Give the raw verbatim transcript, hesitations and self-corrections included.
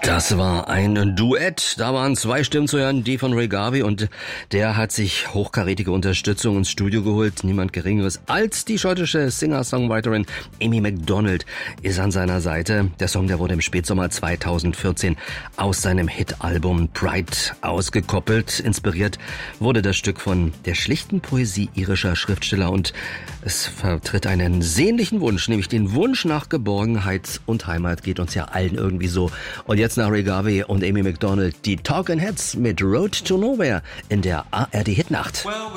Das war ein Duett. Da waren zwei Stimmen zu hören, die von Ray Garvey, und der hat sich hochkarätige Unterstützung ins Studio geholt. Niemand Geringeres als die schottische Singer-Songwriterin Amy Macdonald ist an seiner Seite. Der Song, der wurde im Spätsommer zweitausendvierzehn aus seinem Hit-Album Pride ausgekoppelt. Inspiriert wurde das Stück von der schlichten Poesie irischer Schriftsteller, und es vertritt einen sehnlichen Wunsch, nämlich den Wunsch nach Geborgenheit und Heimat. Geht uns ja allen irgendwie so. Und jetzt nach Ray Garvey und Amy Macdonald die Talkin' Heads mit Road to Nowhere in der A R D Hitnacht.